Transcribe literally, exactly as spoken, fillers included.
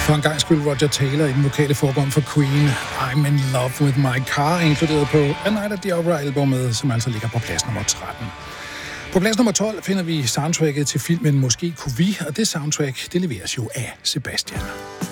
For en gang skyld Roger Taylor i den vokale forgrund for Queen. I'm in love with my car, inkluderet på A Night at the Opera-albumet, som altså ligger på plads nummer tretten. På plads nummer tolv finder vi soundtracket til filmen Måske kunne vi, og det soundtrack, det leveres jo af Sebastian.